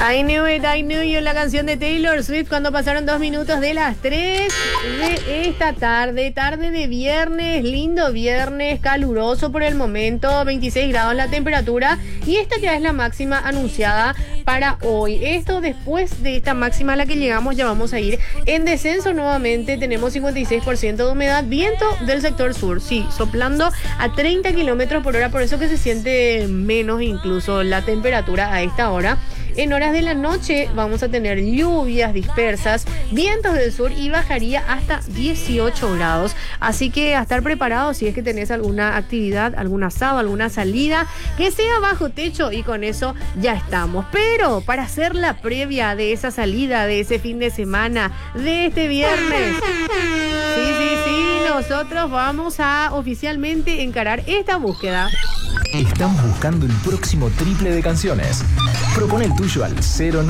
I Knew You, la canción de Taylor Swift cuando pasaron 2 minutos de las 3 de esta tarde de viernes, lindo viernes, caluroso por el momento, 26 grados la temperatura y esta ya es la máxima anunciada para hoy. Esto después de esta máxima a la que llegamos ya vamos a ir en descenso nuevamente, tenemos 56% de humedad, viento del sector sur, sí, soplando a 30 kilómetros por hora, por eso que se siente menos incluso la temperatura a esta hora. En horas de la noche vamos a tener lluvias dispersas, vientos del sur y bajaría hasta 18 grados. Así que a estar preparados si es que tenés alguna actividad, algún asado, alguna salida, que sea bajo techo y con eso ya estamos. Pero para hacer la previa de esa salida, de ese fin de semana, de este viernes, sí, nosotros vamos a oficialmente encarar esta búsqueda. Estamos buscando el próximo triple de canciones. Propone el tuyo al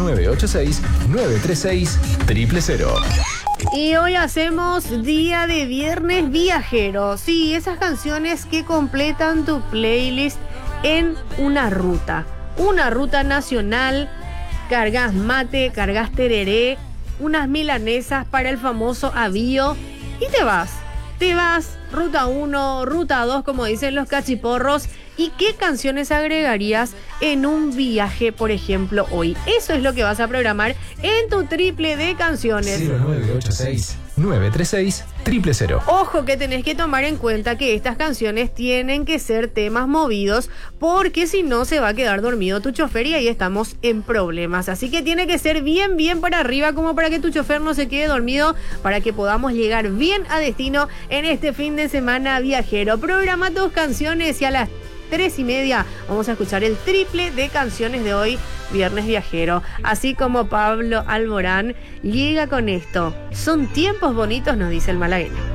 0986-936-000. Y hoy hacemos día de viernes viajero. Sí, esas canciones que completan tu playlist en una ruta. Una ruta nacional. Cargas mate, cargas tereré, unas milanesas para el famoso avío y te vas. Ruta 1, ruta 2, como dicen los cachiporros. ¿Y qué canciones agregarías en un viaje, por ejemplo, hoy? Eso es lo que vas a programar en tu triple de canciones. 0986-936-000. Ojo que tenés que tomar en cuenta que estas canciones tienen que ser temas movidos, porque si no se va a quedar dormido tu chofer y ahí estamos en problemas. Así que tiene que ser bien para arriba, como para que tu chofer no se quede dormido, para que podamos llegar bien a destino en este fin de semana viajero. Programa tus canciones y a las 3:30 vamos a escuchar el triple de canciones de hoy, viernes viajero. Así como Pablo Alborán llega con esto. Son tiempos bonitos, nos dice el malagueño.